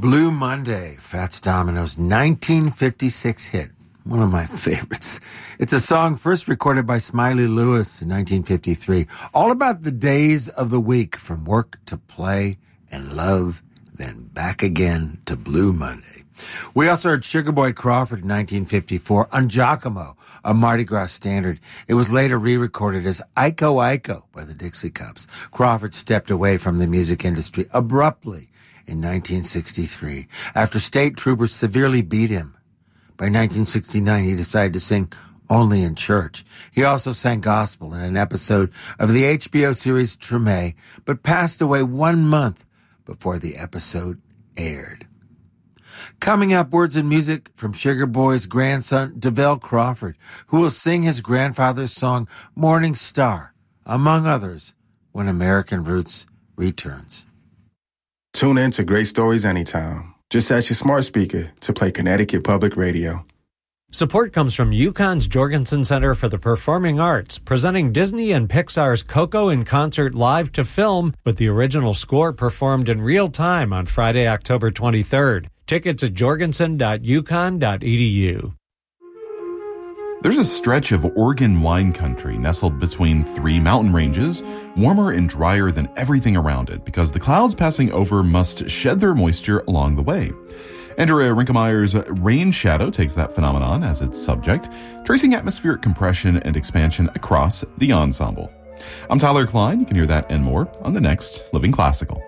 Blue Monday, Fats Domino's 1956 hit. One of my favorites. It's a song first recorded by Smiley Lewis in 1953. All about the days of the week, from work to play and love, then back again to Blue Monday. We also heard Sugar Boy Crawford in 1954 on Giacomo, a Mardi Gras standard. It was later re-recorded as Iko Iko by the Dixie Cups. Crawford stepped away from the music industry abruptly in 1963 after state troopers severely beat him. By 1969, he decided to sing only in church. He also sang gospel in an episode of the HBO series Treme, but passed away 1 month before the episode aired. Coming up, words and music from Sugar Boy's grandson, DeVell Crawford, who will sing his grandfather's song, Morning Star, among others, when American Roots returns. Tune in to Great Stories anytime. Just ask your smart speaker to play Connecticut Public Radio. Support comes from UConn's Jorgensen Center for the Performing Arts, presenting Disney and Pixar's Coco in concert live to film, with the original score performed in real time on Friday, October 23rd. Tickets at jorgensen.uconn.edu. There's a stretch of Oregon wine country nestled between 3 mountain ranges, warmer and drier than everything around it because the clouds passing over must shed their moisture along the way. Andrea Rinkelmeyer's Rain Shadow takes that phenomenon as its subject, tracing atmospheric compression and expansion across the ensemble. I'm Tyler Klein. You can hear that and more on the next Living Classical.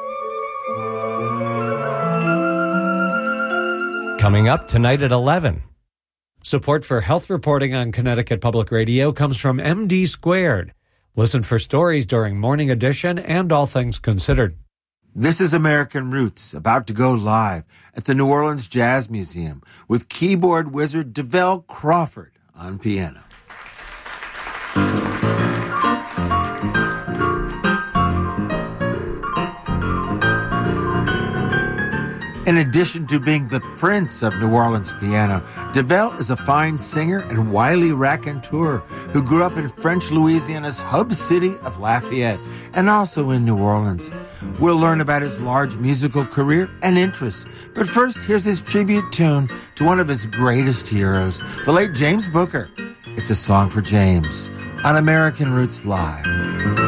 Coming up tonight at 11. Support for health reporting on Connecticut Public Radio comes from MD Squared. Listen for stories during Morning Edition and All Things Considered. This is American Roots, about to go live at the New Orleans Jazz Museum with keyboard wizard DeVell Crawford on piano. In addition to being the prince of New Orleans piano, DeVell is a fine singer and wily raconteur who grew up in French Louisiana's hub city of Lafayette and also in New Orleans. We'll learn about his large musical career and interests. But first, here's his tribute tune to one of his greatest heroes, the late James Booker. It's a song for James on American Roots Live.